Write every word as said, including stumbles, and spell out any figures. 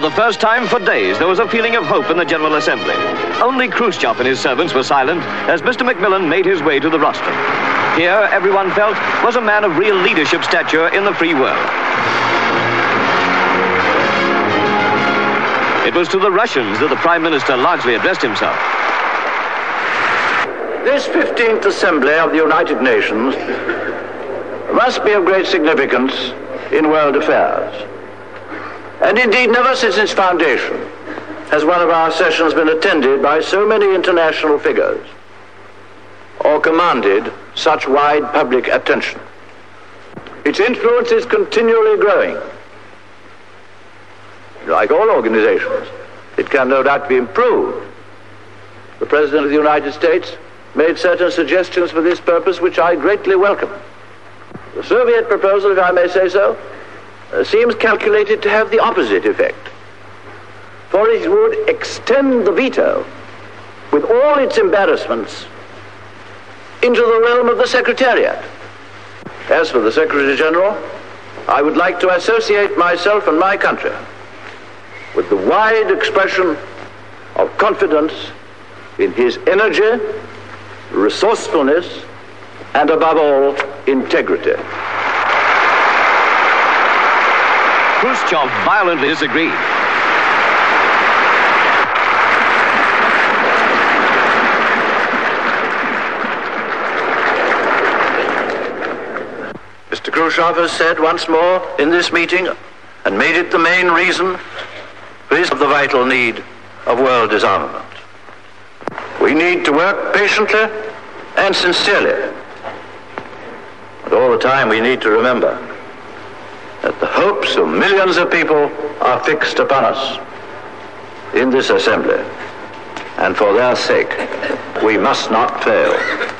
the first time for days, there was a feeling of hope in the General Assembly. Only Khrushchev and his servants were silent as Mister Macmillan made his way to the rostrum. Here, everyone felt, was a man of real leadership stature in the free world. It was to the Russians that the Prime Minister largely addressed himself. This fifteenth Assembly of the United Nations must be of great significance in world affairs. And indeed, never since its foundation has one of our sessions been attended by so many international figures or commanded such wide public attention. Its influence is continually growing. Like all organizations, it can no doubt be improved. The President of the United States made certain suggestions for this purpose which I greatly welcome. The Soviet proposal, if I may say so, uh, seems calculated to have the opposite effect. For it would extend the veto, with all its embarrassments, into the realm of the Secretariat. As for the Secretary General, I would like to associate myself and my country with the wide expression of confidence in his energy, resourcefulness, and above all, integrity. Khrushchev violently disagreed. Mister Khrushchev has said once more in this meeting, and made it the main reason for his of the vital need of world disarmament. We need to work patiently and sincerely. But all the time we need to remember that the hopes of millions of people are fixed upon us in this assembly. And for their sake, we must not fail.